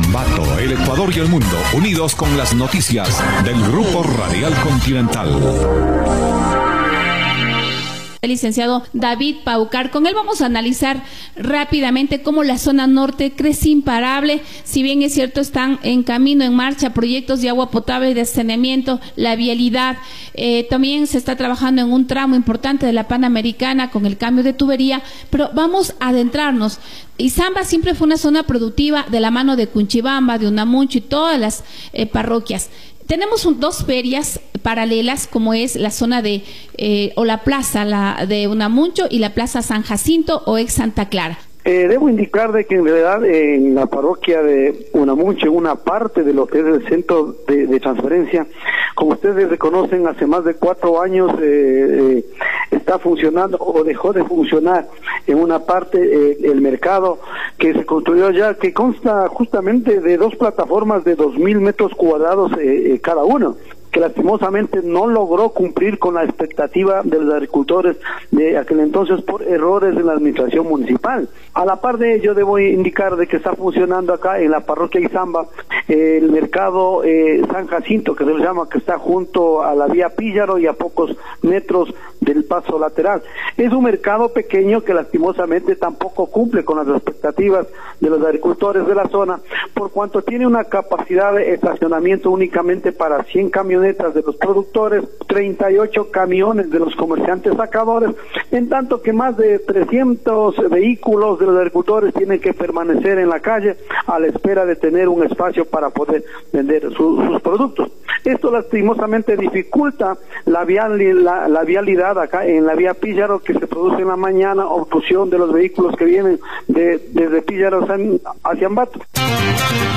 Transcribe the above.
Ambato, el Ecuador y el mundo, unidos con las noticias del Grupo Radial Continental. El licenciado David Paucar. Con él vamos a analizar rápidamente cómo la zona norte crece imparable. Si bien es cierto, están en camino, en marcha, proyectos de agua potable y de saneamiento, la vialidad. También se está trabajando en un tramo importante de la Panamericana con el cambio de tubería, pero vamos a adentrarnos. Izamba siempre fue una zona productiva de la mano de Cunchibamba, de Unamuncho y todas las parroquias. Tenemos dos ferias paralelas, como es la zona de, o la plaza de Unamuncho y la plaza San Jacinto o ex Santa Clara. Debo indicar de que en realidad en la parroquia de Unamuncho, en una parte de lo que es el centro de transferencia, como ustedes reconocen, hace más de 4 años está funcionando o dejó de funcionar en una parte el mercado que se construyó ya, que consta justamente de 2 plataformas de 2.000 metros cuadrados cada uno, que lastimosamente no logró cumplir con la expectativa de los agricultores de aquel entonces por errores en la administración municipal. A la par de ello, debo indicar de que está funcionando acá en la parroquia Izamba el mercado San Jacinto, que se le llama, que está junto a la vía Píllaro y a pocos metros del paso lateral. Es un mercado pequeño que lastimosamente tampoco cumple con las expectativas de los agricultores de la zona, por cuanto tiene una capacidad de estacionamiento únicamente para 100 camiones de los productores, 38 camiones de los comerciantes sacadores, en tanto que más de 300 vehículos de los agricultores tienen que permanecer en la calle a la espera de tener un espacio para poder vender sus productos. Esto lastimosamente dificulta la vialidad acá en la vía Píllaro, que se produce en la mañana, obstrucción de los vehículos que vienen desde Píllaro hacia Ambato.